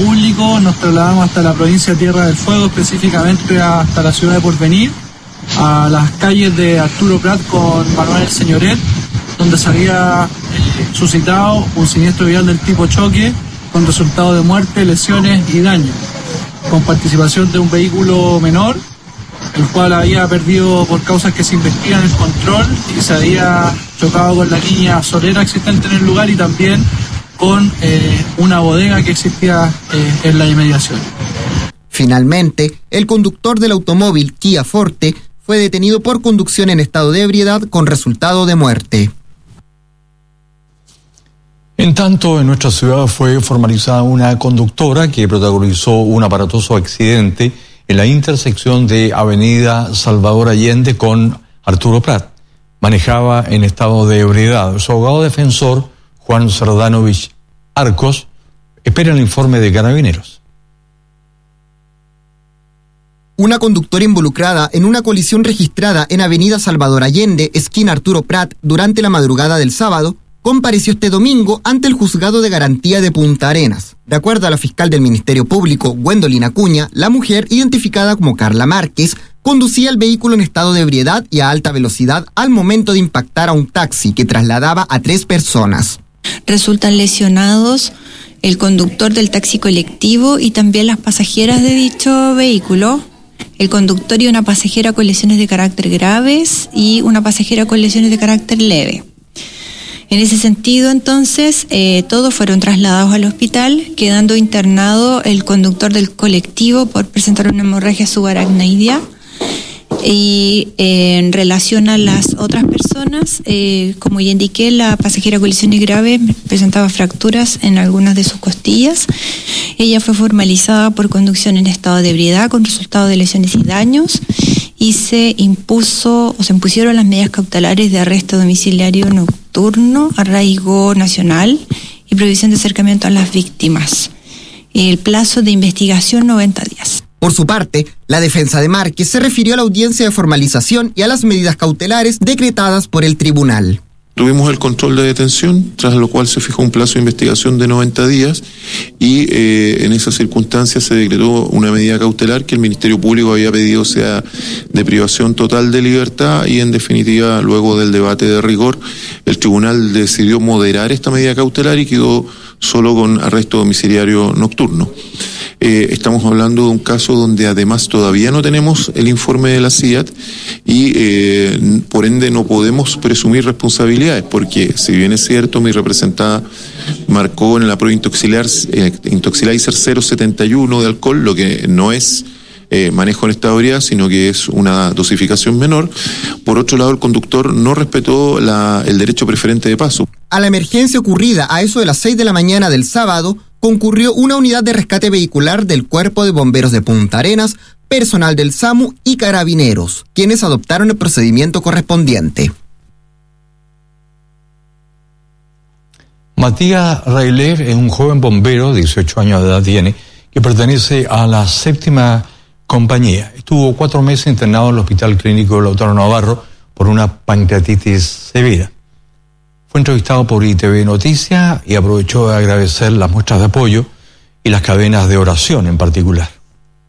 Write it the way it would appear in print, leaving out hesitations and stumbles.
Público nos trasladamos hasta la provincia de Tierra del Fuego, específicamente hasta la ciudad de Porvenir, a las calles de Arturo Prat con Manuel Señoret, donde se había suscitado un siniestro vial del tipo choque con resultado de muerte, lesiones y daños, con participación de un vehículo menor, el cual había perdido por causas que se investigan el control y se había chocado con la línea solera existente en el lugar y también con una bodega que existía en la inmediación. Finalmente, el conductor del automóvil Kia Forte fue detenido por conducción en estado de ebriedad con resultado de muerte. En tanto, en nuestra ciudad fue formalizada una conductora que protagonizó un aparatoso accidente en la intersección de Avenida Salvador Allende con Arturo Prat. Manejaba en estado de ebriedad. Su abogado defensor, Juan Sardanovich Arcos, espera el informe de Carabineros. Una conductora involucrada en una colisión registrada en Avenida Salvador Allende, esquina Arturo Prat, durante la madrugada del sábado, compareció este domingo ante el Juzgado de Garantía de Punta Arenas. De acuerdo a la fiscal del Ministerio Público, Gwendolyn Acuña, la mujer, identificada como Carla Márquez, conducía el vehículo en estado de ebriedad y a alta velocidad al momento de impactar a un taxi que trasladaba a 3 personas. Resultan lesionados el conductor del taxi colectivo y también las pasajeras de dicho vehículo, el conductor y una pasajera con lesiones de carácter graves y una pasajera con lesiones de carácter leve. En ese sentido, entonces, todos fueron trasladados al hospital, quedando internado el conductor del colectivo por presentar una hemorragia subaracnoidea. Y en relación a las otras personas, como ya indiqué, la pasajera con lesiones graves presentaba fracturas en algunas de sus costillas. Ella fue formalizada por conducción en estado de ebriedad con resultado de lesiones y daños, y se impusieron las medidas cautelares de arresto domiciliario nocturno, arraigo nacional y prohibición de acercamiento a las víctimas. El plazo de investigación 90 días. Por su parte, la defensa de Márquez se refirió a la audiencia de formalización y a las medidas cautelares decretadas por el tribunal. Tuvimos el control de detención, tras lo cual se fijó un plazo de investigación de 90 días y en esas circunstancias se decretó una medida cautelar que el Ministerio Público había pedido sea de privación total de libertad y en definitiva, luego del debate de rigor, el tribunal decidió moderar esta medida cautelar y quedó solo con arresto domiciliario nocturno. Estamos hablando de un caso donde además todavía no tenemos el informe de la CIAT y por ende no podemos presumir responsabilidades, porque si bien es cierto, mi representada marcó en la prueba Intoxilizer 0,71 de alcohol, lo que no es manejo en estado de ebriedad, sino que es una dosificación menor. Por otro lado, el conductor no respetó el derecho preferente de paso. A la emergencia ocurrida a eso de las 6 de la mañana del sábado, concurrió una unidad de rescate vehicular del Cuerpo de Bomberos de Punta Arenas, personal del SAMU y Carabineros, quienes adoptaron el procedimiento correspondiente. Matías Railer es un joven bombero, 18 años de edad tiene, que pertenece a la 7ª compañía. Estuvo 4 meses internado en el Hospital Clínico Lautaro Navarro por una pancreatitis severa. Fue entrevistado por ITV Noticias y aprovechó de agradecer las muestras de apoyo y las cadenas de oración en particular.